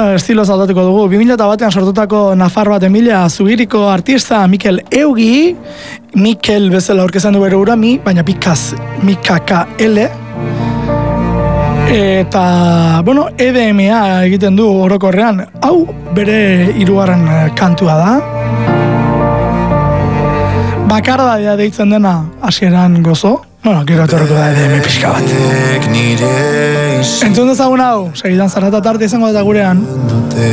estilo aldatuko dugu. 2001an sortutako nafar bat Emilia Zubiriko artista Mikel Eugi, Mikel bezala aurkezan du bere ura, baina pikaz, MKKL. Eta, EDMA egiten du orokorrean. Hau bere hirugarren kantua da. Bakardadea deitzen dena hasieran gozo. Gero etorreko da EDM pixka bat. Entzun dezagun hau, segidan Zarata tarte izango eta gurean.